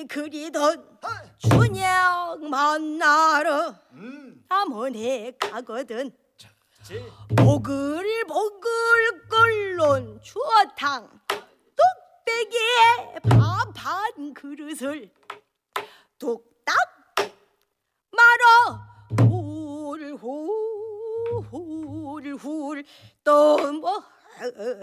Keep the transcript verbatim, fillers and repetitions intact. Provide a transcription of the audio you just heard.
그리던 춘향 만나러 음. 남원에 가거든. 그치? 보글보글 끓는 추어탕 뚝배기에 밥 한 그릇을 뚝딱 말아 훌훌훌훌 또 뭐